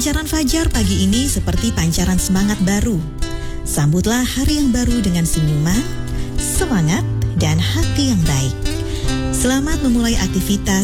Pancaran fajar pagi ini seperti pancaran semangat baru. Sambutlah hari yang baru dengan senyuman, semangat, dan hati yang baik. Selamat memulai aktivitas